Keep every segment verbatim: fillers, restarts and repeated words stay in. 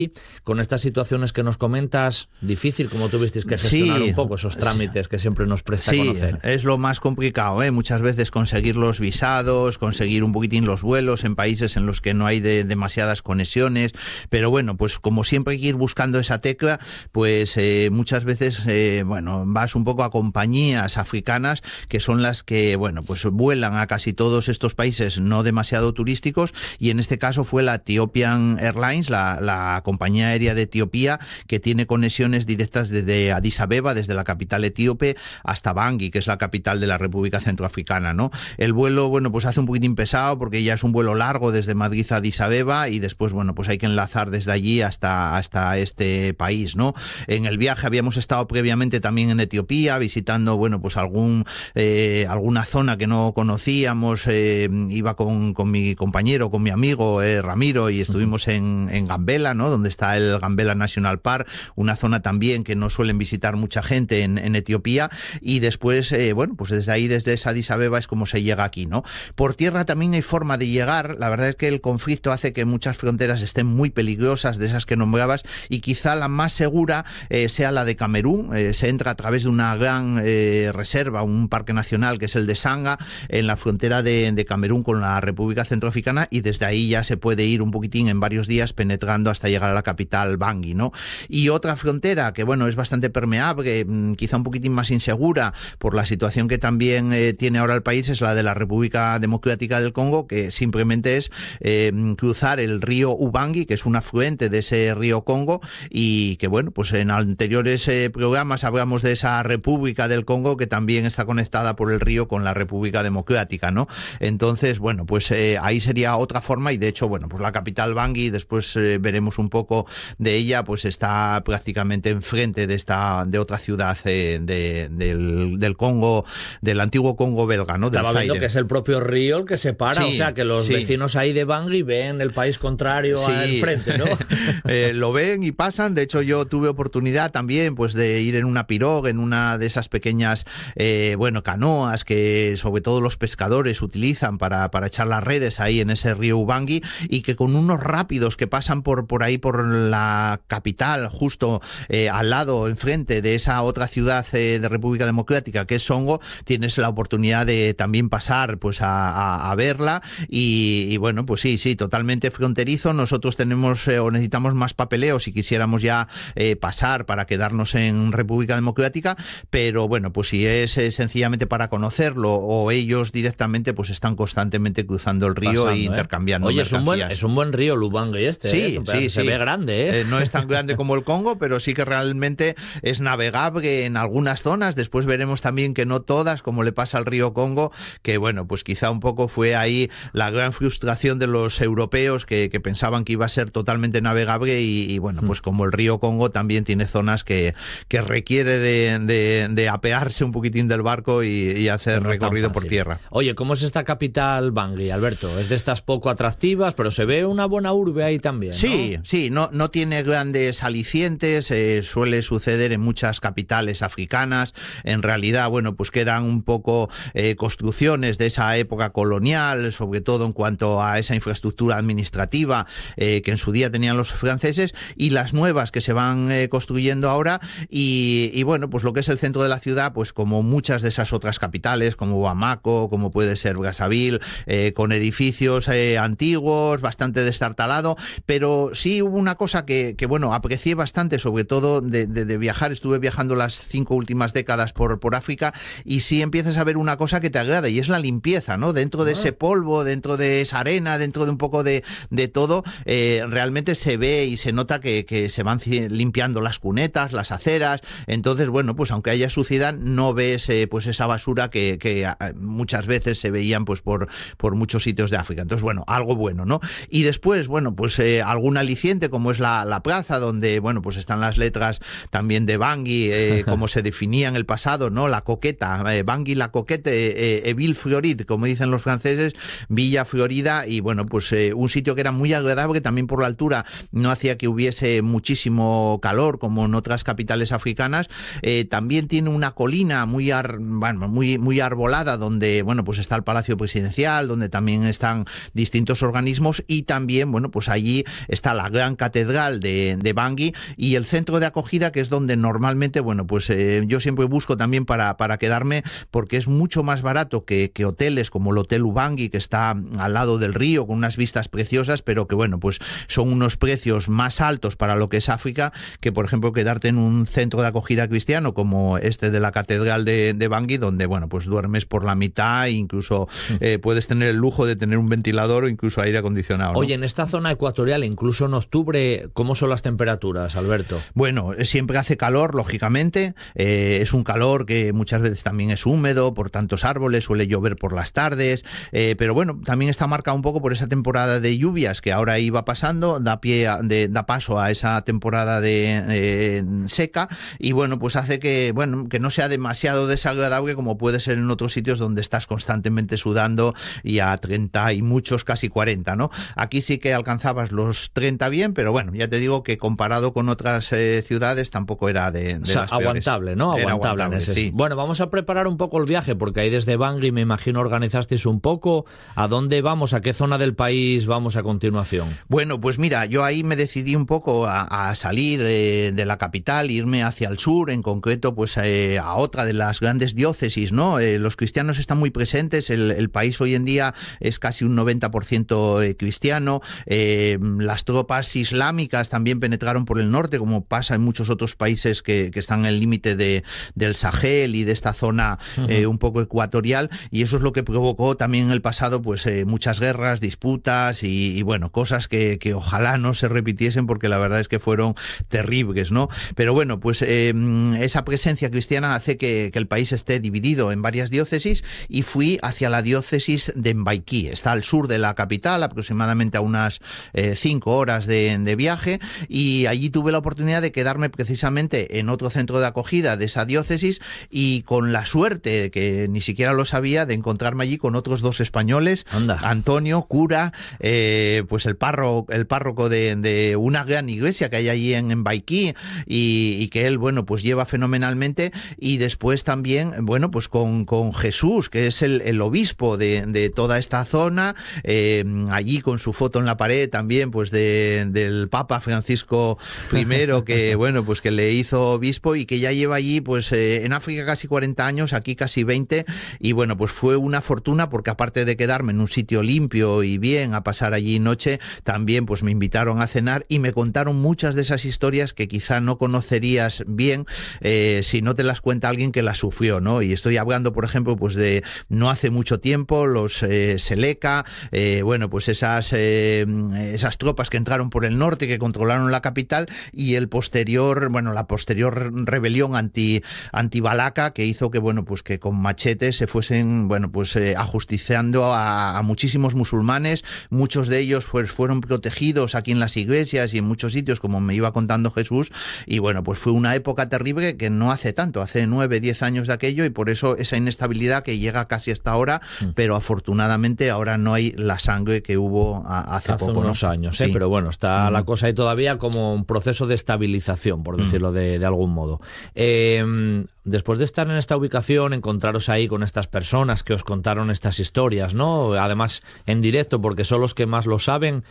Con estas situaciones que nos comentas, difícil, como tuvisteis que gestionar sí, un poco esos trámites que siempre nos presta sí, a conocer. Es lo más complicado, ¿eh? Muchas veces conseguir los visados, conseguir un poquitín los vuelos en países en los que no hay de, demasiadas conexiones, pero bueno, pues como siempre hay que ir buscando esa tecla, pues eh, muchas veces, eh, bueno, vas un poco a compañías africanas que son las que, bueno, pues vuelan a casi todos estos países no demasiado turísticos, y en este caso fue la Ethiopian Airlines, la, la compañía aérea de Etiopía, que tiene conexiones directas desde Addis Abeba, desde la capital etíope, hasta Bangui, que es la capital de la República Centroafricana, ¿no? El vuelo, bueno, pues hace un poquitín pesado porque ya es un vuelo largo desde Madrid a Addis Abeba, y después, bueno, pues hay que enlazar desde allí hasta, hasta este país, ¿no? En el viaje habíamos estado previamente también en Etiopía, visitando, bueno, pues algún eh, alguna zona que no conocíamos, eh, iba con, con mi compañero, con mi amigo eh, Ramiro, y estuvimos en, en Gambela, ¿no? Donde está el Gambela National Park, una zona también que no suelen visitar mucha gente en, en Etiopía, y después, eh, bueno, pues desde ahí, desde esa Addis Abeba es como se llega aquí, ¿no? Por tierra también hay forma de llegar. La verdad es que el conflicto hace que muchas fronteras estén muy peligrosas, de esas que nombrabas, y quizá la más segura eh, sea la de Camerún. Eh, se entra a través de una gran eh, reserva, un parque nacional que es el de Sanga, en la frontera de, de Camerún con la República Centroafricana, y desde ahí ya se puede ir un poquitín en varios días penetrando hasta llegar a la capital Bangui, ¿no? Y otra frontera que, bueno, es bastante permeable, quizá un poquitín más insegura por la situación que también eh, tiene ahora el país, es la de la República Democrática del Congo, que simplemente es eh, cruzar el río Ubangi, que es un afluente de ese río Congo, y que, bueno, pues en anteriores eh, programas hablamos de esa República del Congo, que también está conectada por el río con la República Democrática, ¿no? Entonces, bueno, pues eh, ahí sería otra forma, y de hecho, bueno, pues la capital Bangui, después eh, veremos un poco de ella, pues está prácticamente enfrente de esta de otra ciudad eh, de, del, del Congo, del antiguo Congo belga, ¿no? Estaba del viendo Zaire. que es el propio río el que separa, Sí, o sea, que los sí. vecinos ahí de Bangui ven el país contrario Sí. al frente, ¿no? eh, lo ven y pasan. De hecho, yo tuve oportunidad también, pues, de ir en una pirogue, en una de esas pequeñas, eh, bueno, canoas que sobre todo los pescadores utilizan para, para echar las redes ahí en ese río Ubangi, y que con unos rápidos que pasan por, por ahí, por la capital, justo eh, al lado, enfrente de esa otra ciudad eh, de República Democrática, que es Songo, tienes la oportunidad de también pasar, pues, a, a, a verla, y, y bueno, pues sí, sí, totalmente fronterizo. Nosotros tenemos eh, o necesitamos más papeleo si quisiéramos ya eh, pasar para quedarnos en República Democrática, pero bueno, pues si es eh, sencillamente para conocerlo, o ellos directamente, pues están constantemente cruzando el río Pasando, e intercambiando ¿eh? Oye, mercancías. es un buen, es un buen río el Ubangi este, Sí, ¿eh? Es un pedazo, sí, se sí. ve grande, ¿eh? Eh, no es tan grande como el Congo, pero sí que realmente es navegable en algunas zonas. Después veremos también que no todas, como le pasa al río Congo, que bueno, pues quizá un poco fue ahí la gran frustración de los europeos que, que pensaban que iba a ser totalmente navegable, y, y bueno, pues como el río Congo también tiene zonas que, que requiere de, de, de apearse un poquitín del barco y, y hacer No es tan recorrido por fácil. tierra. Oye, ¿cómo es esta capital Bangui, Alberto? Es de estas poco atractivas, pero se ve una buena urbe ahí también, ¿no? Sí, sí, no, no tiene grandes alicientes, eh, suele suceder en muchas capitales africanas. En realidad, bueno, pues quedan un poco eh, construcciones de esa época colonial, sobre todo en cuanto a esa infraestructura administrativa eh, que en su día tenían los franceses, y las nuevas que se van eh, construyendo ahora, y, y bueno, pues lo que es el centro de la ciudad, pues como muchas de esas otras capitales, como Bamako, como puede ser Brazzaville, eh, con edificios eh, antiguos, bastante destartalado, pero sí hubo una cosa que, que bueno, aprecié bastante, sobre todo de, de, de viajar. Estuve viajando las cinco últimas décadas por, por África, y sí empiezas a ver una cosa que te agrada, y es la limpieza, ¿no? Dentro de ese polvo, dentro de esa arena, dentro de un poco de, de todo, eh, realmente se ve y se nota que, que se van limpiando las cunetas, las aceras. Entonces, bueno, pues aunque haya suciedad, no ves eh, pues esa basura que, que muchas veces se veían pues por, por muchos sitios de África. Entonces, bueno, algo bueno, ¿no? Y después, bueno, pues eh, algún aliciente, como es la, la plaza, donde, bueno, pues están las letras también de Bangui, eh, como se definía en el pasado, ¿no? La coqueta, eh, Bangui la coquete, eh, eh, Ville Floride, como dicen los franceses, Villa Florida, y bueno, pues eh, un sitio que era muy agradable, también por la altura, no hacía que hubiese muchísimo calor, como en otras capitales africanas. Eh, también tiene una colina muy, ar, bueno, muy, muy arbolada, donde, bueno, pues está el Palacio Presidencial, donde también están distintos organismos, y también, bueno, pues allí está la gran gran catedral de, de Bangui, y el centro de acogida, que es donde normalmente, bueno, pues eh, yo siempre busco también para, para quedarme, porque es mucho más barato que, que hoteles como el Hotel Ubangui, que está al lado del río, con unas vistas preciosas, pero que, bueno, pues son unos precios más altos para lo que es África, que, por ejemplo, quedarte en un centro de acogida cristiano como este de la catedral de, de Bangui, donde, bueno, pues duermes por la mitad e incluso eh, puedes tener el lujo de tener un ventilador o incluso aire acondicionado, ¿no? Oye, en esta zona ecuatorial, incluso en octubre, ¿cómo son las temperaturas, Alberto? Bueno, siempre hace calor, lógicamente. Eh, es un calor que muchas veces también es húmedo por tantos árboles, suele llover por las tardes, eh, pero bueno, también está marcado un poco por esa temporada de lluvias que ahora iba pasando, da pie a, de, da paso a esa temporada de eh, seca, y bueno, pues hace que, bueno, que no sea demasiado desagradable como puede ser en otros sitios donde estás constantemente sudando y a treinta y muchos, casi cuarenta, ¿no? Aquí sí que alcanzabas los treinta bien, pero bueno, ya te digo que comparado con otras eh, ciudades tampoco era de, de o sea, las aguantable, peores. ¿no? Era Aguantable, aguantable, en ese. sí. Bueno, vamos a preparar un poco el viaje, porque ahí desde Bangui me imagino organizasteis un poco. ¿A dónde vamos? ¿A qué zona del país vamos a continuación? Bueno, pues mira, yo ahí me decidí un poco a, a salir eh, de la capital, irme hacia el sur, en concreto pues eh, a otra de las grandes diócesis, ¿no? Eh, los cristianos están muy presentes, el, el país hoy en día es casi un noventa por ciento cristiano, eh, las tropas islámicas también penetraron por el norte, como pasa en muchos otros países que, que están en el límite de, del Sahel y de esta zona eh, un poco ecuatorial, y eso es lo que provocó también en el pasado pues eh, muchas guerras, disputas y, y bueno, cosas que, que ojalá no se repitiesen, porque la verdad es que fueron terribles, ¿no? Pero bueno, pues eh, esa presencia cristiana hace que, que el país esté dividido en varias diócesis, y fui hacia la diócesis de Mbaiquí, está al sur de la capital, aproximadamente a unas eh, cinco horas de, de viaje, y allí tuve la oportunidad de quedarme precisamente en otro centro de acogida de esa diócesis, y con la suerte, que ni siquiera lo sabía, de encontrarme allí con otros dos españoles. Anda. Antonio, cura, eh, pues el párroco, el párroco de, de una gran iglesia que hay allí en, en Mbaiquí, y, y que él, bueno, pues lleva fenomenalmente, y después también, bueno, pues con, con Jesús, que es el, el obispo de, de toda esta zona, eh, allí con su foto en la pared también, pues de, del Papa Francisco primero, que bueno, pues que le hizo obispo y que ya lleva allí, pues eh, en África casi cuarenta años, aquí casi veinte, y bueno, pues fue una fortuna, porque aparte de quedarme en un sitio limpio y bien, a pasar allí noche, también pues me invitaron a cenar y me contaron muchas de esas historias que quizá no conocerías bien eh, si no te las cuenta alguien que las sufrió, ¿no? Y estoy hablando, por ejemplo, pues de no hace mucho tiempo, los eh, Seleka, eh, bueno, pues esas, eh, esas tropas que entraron por el norte, que controlaron la capital, y el posterior, bueno, la posterior rebelión anti, anti-Balaca, que hizo que, bueno, pues que con machetes se fuesen, bueno, pues eh, ajusticiando a, a muchísimos musulmanes, muchos de ellos pues fueron protegidos aquí en las iglesias y en muchos sitios, como me iba contando Jesús, y bueno, pues fue una época terrible que no hace tanto, hace nueve, diez años de aquello, y por eso esa inestabilidad que llega casi hasta ahora, mm. pero afortunadamente ahora no hay la sangre que hubo a, hace, hace poco. unos ¿no? años, ¿eh? Sí. Pero bueno, está mm. la cosa ahí todavía como un proceso de estabilización, por decirlo mm. de, de algún modo. Eh, después de estar en esta ubicación, encontraros ahí con estas personas que os contaron estas historias, ¿no? Además, en directo, porque son los que más lo saben.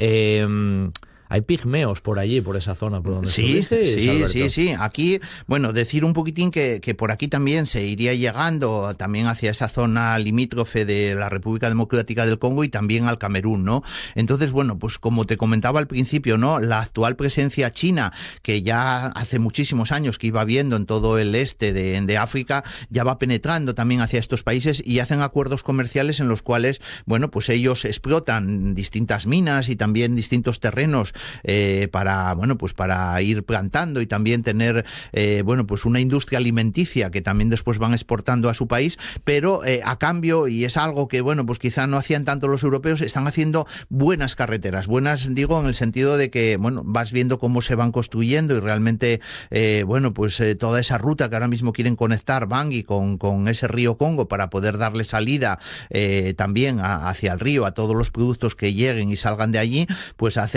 Eh, Hay pigmeos por allí, por esa zona, por donde sí, estuviste, sí, Alberto. sí, sí. Aquí, bueno, decir un poquitín que, que por aquí también se iría llegando también hacia esa zona limítrofe de la República Democrática del Congo y también al Camerún, ¿no? Entonces, bueno, pues como te comentaba al principio, ¿no? La actual presencia china, que ya hace muchísimos años que iba viendo en todo el este de, de África, ya va penetrando también hacia estos países y hacen acuerdos comerciales en los cuales, bueno, pues ellos explotan distintas minas y también distintos terrenos Eh, para, bueno, pues para ir plantando y también tener, eh, bueno, pues una industria alimenticia que también después van exportando a su país, pero eh, a cambio, y es algo que, bueno, pues quizá no hacían tanto los europeos, están haciendo buenas carreteras, buenas, digo, en el sentido de que, bueno, vas viendo cómo se van construyendo y realmente, eh, bueno, pues eh, toda esa ruta que ahora mismo quieren conectar Bangui con, con ese río Congo para poder darle salida eh, también a, hacia el río, a todos los productos que lleguen y salgan de allí, pues hace que, que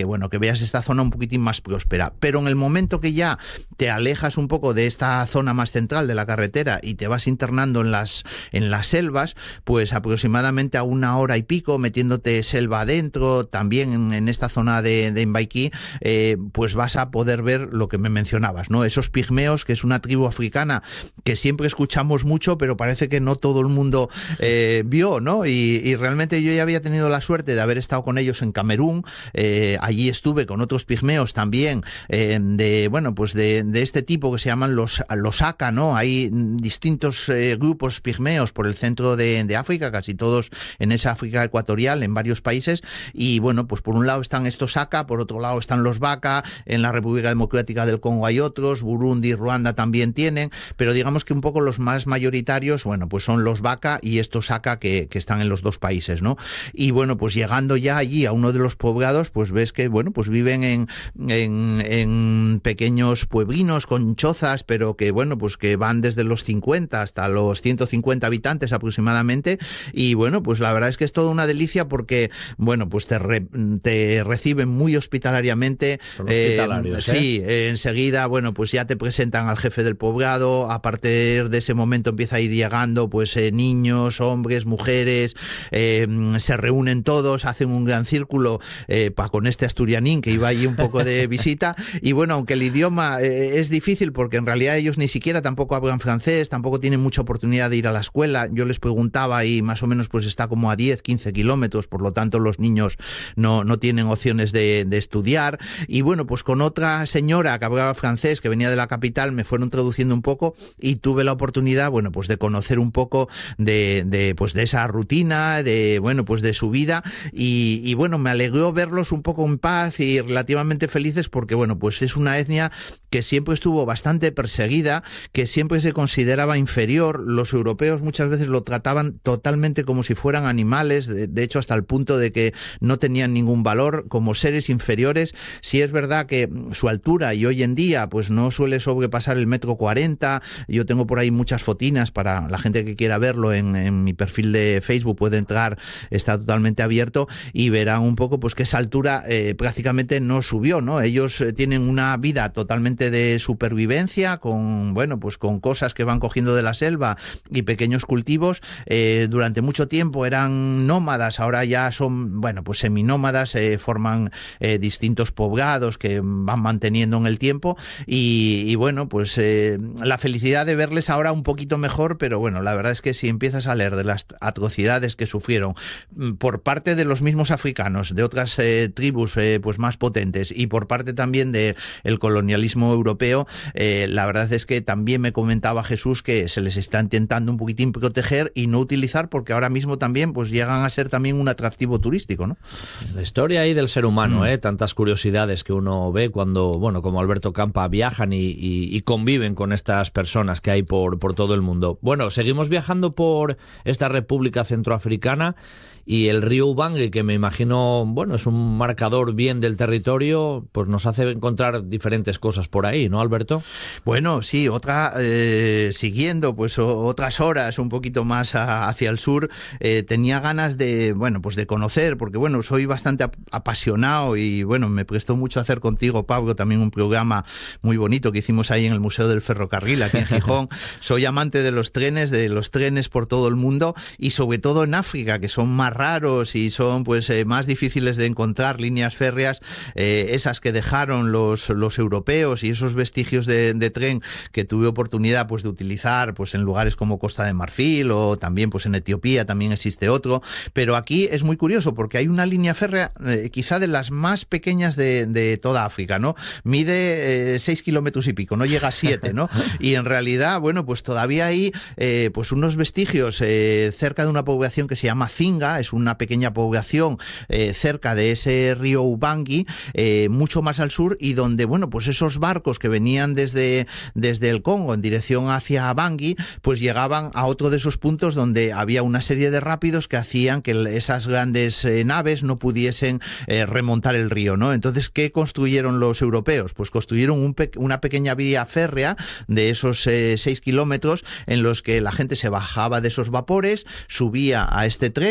bueno, que veas esta zona un poquitín más próspera. Pero en el momento que ya te alejas un poco de esta zona más central de la carretera y te vas internando en las, en las selvas, pues aproximadamente a una hora y pico, metiéndote selva adentro, también en, en esta zona de, de Imbaikí, eh, pues vas a poder ver lo que me mencionabas, ¿no? Esos pigmeos, que es una tribu africana que siempre escuchamos mucho, pero parece que no todo el mundo eh, vio, ¿no? Y, y realmente yo ya había tenido la suerte de haber estado con ellos en Camerún. Eh, allí estuve con otros pigmeos también, eh, de, bueno, pues de, de este tipo que se llaman los, los Aka, ¿no? Hay distintos eh, grupos pigmeos por el centro de, de África, casi todos en esa África ecuatorial, en varios países, y bueno, pues por un lado están estos Aka, por otro lado están los Baka, en la República Democrática del Congo hay otros, Burundi, Ruanda también tienen, pero digamos que un poco los más mayoritarios, bueno, pues son los Baka y estos Aka que, que están en los dos países, ¿no? Y bueno, pues llegando ya allí a uno de los poblados, pues ves que, bueno, pues viven en, en, en pequeños pueblinos con chozas, pero que, bueno, pues que van desde los cincuenta hasta los ciento cincuenta habitantes aproximadamente, y bueno, pues la verdad es que es toda una delicia porque, bueno, pues te, re, te reciben muy hospitalariamente. Son hospitalarios, eh, ¿eh? Sí, eh, enseguida, bueno, pues ya te presentan al jefe del poblado, a partir de ese momento empieza a ir llegando, pues eh, niños, hombres, mujeres, eh, se reúnen todos, hacen un gran círculo eh, pa, con este asturianín que iba allí un poco de visita, y bueno, aunque el idioma eh, es difícil porque en realidad ellos ni siquiera tampoco hablan francés, tampoco tienen mucha oportunidad de ir a la escuela, yo les preguntaba y más o menos pues está como a diez, quince kilómetros, por lo tanto los niños no, no tienen opciones de, de estudiar, y bueno, pues con otra señora que hablaba francés, que venía de la capital, me fueron traduciendo un poco y tuve la oportunidad, bueno, pues de conocer un poco de, de pues de esa rutina, de, bueno, pues de su vida, y, y bueno, me alegró verlos un poco en paz y relativamente felices porque, bueno, pues es una etnia que siempre estuvo bastante perseguida, que siempre se consideraba inferior. Los europeos muchas veces lo trataban totalmente como si fueran animales, de, de hecho hasta el punto de que no tenían ningún valor, como seres inferiores. Si es verdad que su altura, y hoy en día pues no suele sobrepasar el metro cuarenta, yo tengo por ahí muchas fotinas para la gente que quiera verlo en, en mi perfil de Facebook, puede entrar, está totalmente abierto y verán un poco pues que esa altura eh, prácticamente no subió, ¿no? Ellos eh, tienen una vida totalmente de supervivencia, con, bueno, pues con cosas que van cogiendo de la selva y pequeños cultivos. Eh, durante mucho tiempo eran nómadas, ahora ya son, bueno, pues seminómadas, eh, forman eh, distintos poblados que van manteniendo en el tiempo, y, y bueno, pues eh, la felicidad de verles ahora un poquito mejor, pero bueno, la verdad es que si empiezas a leer de las atrocidades que sufrieron por parte de los mismos africanos, de otras eh, tribus eh, pues más potentes, y por parte también del colonialismo europeo, eh, la verdad es que también me comentaba Jesús que se les está intentando un poquitín proteger y no utilizar, porque ahora mismo también pues llegan a ser también un atractivo turístico, ¿no? La historia ahí del ser humano, Mm. ¿eh? Tantas curiosidades que uno ve cuando, bueno, como Alberto Campa, viajan y, y, y conviven con estas personas que hay por, por todo el mundo. Bueno, seguimos viajando por esta República Centroafricana y el río Ubangi, que me imagino, bueno, es un marcador bien del territorio, pues nos hace encontrar diferentes cosas por ahí, ¿no, Alberto? Bueno, sí, otra, eh, siguiendo pues o, otras horas un poquito más a, hacia el sur, eh, tenía ganas de, bueno, pues de conocer, porque bueno, soy bastante ap apasionado y bueno, me prestó mucho hacer contigo, Pablo, también un programa muy bonito que hicimos ahí en el Museo del Ferrocarril, aquí en Gijón. Soy amante de los trenes, de los trenes por todo el mundo y sobre todo en África, que son más raros y son pues eh, más difíciles de encontrar, líneas férreas, eh, esas que dejaron los, los europeos y esos vestigios de, de tren que tuve oportunidad pues de utilizar pues en lugares como Costa de Marfil o también pues en Etiopía también existe otro, pero aquí es muy curioso porque hay una línea férrea eh, quizá de las más pequeñas de, de toda África, ¿no? Mide eh, seis kilómetros y pico, no llega a siete, ¿no? Y en realidad, bueno, pues todavía hay eh, pues unos vestigios eh, cerca de una población que se llama Zinga, es una pequeña población eh, cerca de ese río Ubangi, eh, mucho más al sur, y donde, bueno, pues esos barcos que venían desde, desde el Congo en dirección hacia Bangui, pues llegaban a otro de esos puntos donde había una serie de rápidos que hacían que esas grandes eh, naves no pudiesen eh, remontar el río, ¿no? Entonces, ¿qué construyeron los europeos? Pues construyeron un pe una pequeña vía férrea de esos eh, seis kilómetros en los que la gente se bajaba de esos vapores, subía a este tren, era un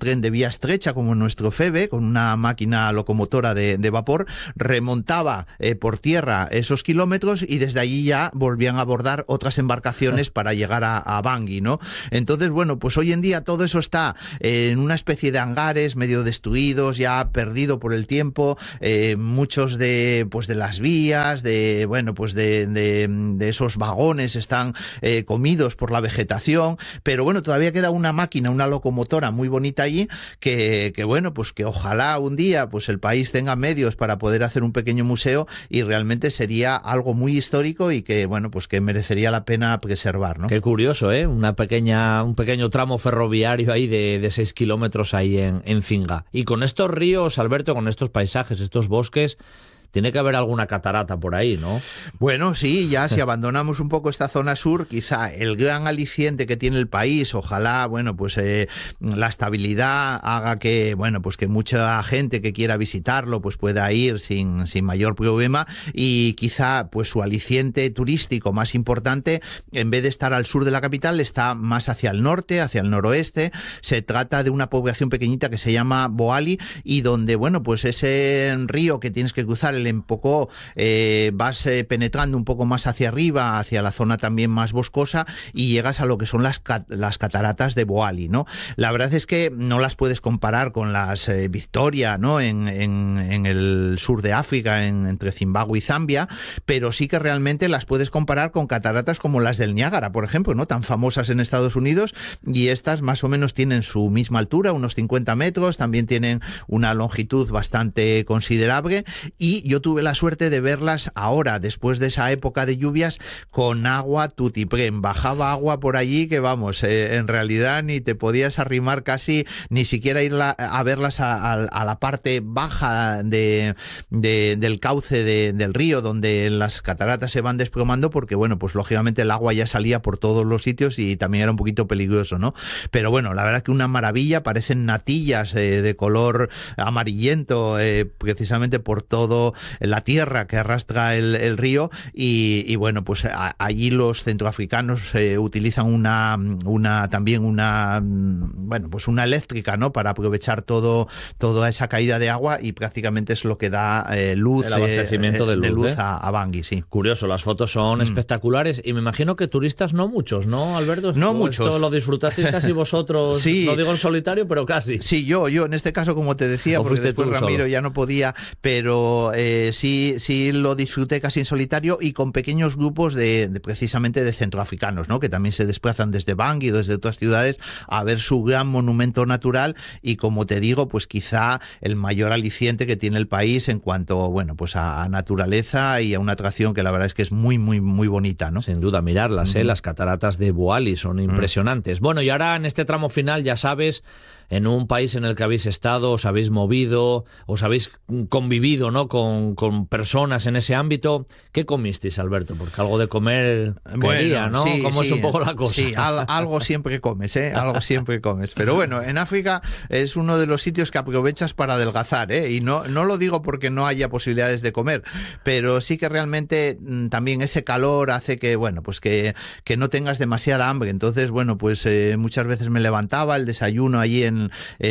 tren de vía estrecha como nuestro Febe, con una máquina locomotora de, de vapor, remontaba eh, por tierra esos kilómetros y desde allí ya volvían a abordar otras embarcaciones para llegar a, a Bangui, ¿no? Entonces, bueno, pues hoy en día todo eso está en una especie de hangares medio destruidos, ya perdido por el tiempo, eh, muchos de, pues de las vías, de, bueno, pues de, de, de esos vagones están eh, comidos por la vegetación, pero bueno, todavía queda una máquina, una locomotora muy bonita allí, que, que bueno, pues que ojalá un día pues el país tenga medios para poder hacer un pequeño museo y realmente sería algo muy histórico y que, bueno, pues que merecería la pena preservar, ¿no? Qué curioso, ¿eh? Una pequeña, un pequeño tramo ferroviario ahí de, de seis kilómetros ahí en, en Cinga. Y con estos ríos, Alberto, con estos paisajes, estos bosques, tiene que haber alguna catarata por ahí, ¿no? Bueno, sí, ya si abandonamos un poco esta zona sur, quizá el gran aliciente que tiene el país, ojalá, bueno, pues eh, la estabilidad haga que, bueno, pues que mucha gente que quiera visitarlo, pues pueda ir sin, sin mayor problema, y quizá, pues su aliciente turístico más importante, en vez de estar al sur de la capital, está más hacia el norte, hacia el noroeste. Se trata de una población pequeñita que se llama Boali, y donde, bueno, pues ese río que tienes que cruzar, el Empocó, eh, vas eh, penetrando un poco más hacia arriba, hacia la zona también más boscosa, y llegas a lo que son las, cat las cataratas de Boali, ¿no? La verdad es que no las puedes comparar con las eh, Victoria, ¿no? En, en, en el sur de África, en, entre Zimbabue y Zambia, pero sí que realmente las puedes comparar con cataratas como las del Niágara, por ejemplo, ¿no? Tan famosas en Estados Unidos, y estas más o menos tienen su misma altura, unos cincuenta metros, también tienen una longitud bastante considerable, y yo tuve la suerte de verlas ahora, después de esa época de lluvias, con agua tutiprén. Bajaba agua por allí que, vamos, eh, en realidad ni te podías arrimar casi, ni siquiera ir la, a verlas a, a, a la parte baja de, de, del cauce de, del río, donde las cataratas se van desplomando, porque, bueno, pues lógicamente el agua ya salía por todos los sitios y también era un poquito peligroso, ¿no? Pero bueno, la verdad que una maravilla, parecen natillas eh, de color amarillento, eh, precisamente por todo la tierra que arrastra el, el río, y, y bueno, pues a, allí los centroafricanos eh, utilizan una, una también una, bueno, pues una eléctrica, ¿no? Para aprovechar todo, toda esa caída de agua, y prácticamente es lo que da eh, luz, el abastecimiento eh, de luz, de luz ¿eh? a, a Bangui, sí. Curioso, las fotos son mm. espectaculares, y me imagino que turistas no muchos, ¿no, Alberto? No muchos. Esto lo disfrutasteis casi vosotros, sí. No digo en solitario, pero casi. Sí, yo, yo en este caso, como te decía, porque después Ramiro solo? ya no podía, pero eh, sí, sí lo disfruté casi en solitario y con pequeños grupos de, de precisamente de centroafricanos, ¿no? Que también se desplazan desde Bangui o desde otras ciudades a ver su gran monumento natural, y como te digo, pues quizá el mayor aliciente que tiene el país en cuanto, bueno, pues a, a naturaleza y a una atracción que la verdad es que es muy, muy, muy bonita, ¿no? Sin duda, mirarlas, uh-huh. ¿eh? Las cataratas de Boali son impresionantes. Uh-huh. Bueno, y ahora en este tramo final, ya sabes, en un país en el que habéis estado, os habéis movido, os habéis convivido, ¿no? Con, con personas en ese ámbito. ¿Qué comisteis, Alberto? Porque algo de comer quería, bueno, ¿no? Sí, ¿Cómo sí, es un poco la cosa? Sí, al, algo siempre comes, ¿eh? Algo siempre comes. Pero bueno, en África es uno de los sitios que aprovechas para adelgazar, ¿eh? Y no, no lo digo porque no haya posibilidades de comer, pero sí que realmente mmm, también ese calor hace que, bueno, pues que, que no tengas demasiada hambre. Entonces, bueno, pues eh, muchas veces me levantaba, el desayuno allí en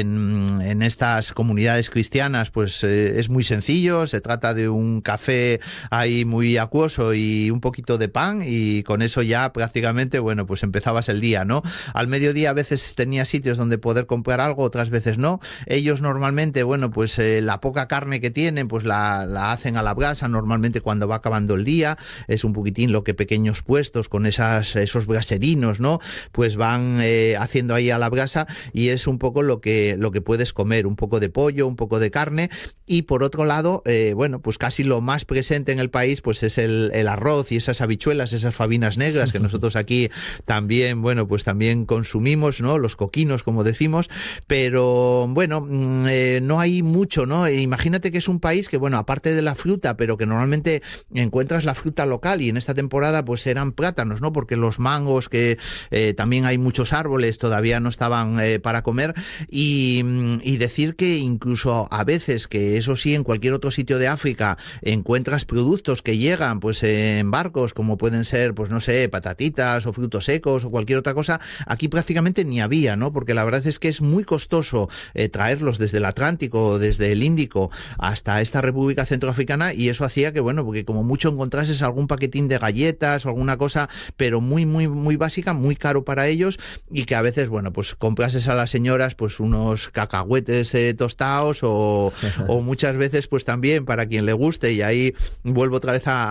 En, en estas comunidades cristianas, pues eh, es muy sencillo. Se trata de un café ahí muy acuoso y un poquito de pan, y con eso ya prácticamente, bueno, pues empezabas el día, ¿no? Al mediodía a veces tenía sitios donde poder comprar algo, otras veces no. Ellos normalmente, bueno, pues eh, la poca carne que tienen, pues la, la hacen a la brasa, normalmente cuando va acabando el día. Es un poquitín lo que pequeños puestos con esas, esos braserinos, ¿no? Pues van eh, haciendo ahí a la brasa, y es un poco lo que, lo que puedes comer, un poco de pollo, un poco de carne. Y por otro lado, eh, bueno, pues casi lo más presente en el país pues es el, el arroz y esas habichuelas, esas fabinas negras que nosotros aquí también, bueno, pues también consumimos, ¿no? Los coquinos, como decimos, pero bueno, eh, no hay mucho, ¿no? Imagínate que es un país que, bueno, aparte de la fruta, pero que normalmente encuentras la fruta local, y en esta temporada pues eran plátanos, ¿no? Porque los mangos, que eh, también hay muchos árboles, todavía no estaban eh, para comer, y, y decir que incluso a veces, que eso sí, en cualquier otro sitio de África encuentras productos que llegan pues en barcos, como pueden ser, pues no sé, patatitas o frutos secos o cualquier otra cosa, aquí prácticamente ni había, ¿no? Porque la verdad es que es muy costoso eh, traerlos desde el Atlántico o desde el Índico hasta esta República Centroafricana, y eso hacía que, bueno, porque como mucho encontrases algún paquetín de galletas o alguna cosa, pero muy, muy, muy básica, muy caro para ellos, y que a veces, bueno, pues comprases a las señoras pues unos cacahuetes eh, tostados o, o muchas veces pues también para quien le guste, y ahí vuelvo otra vez a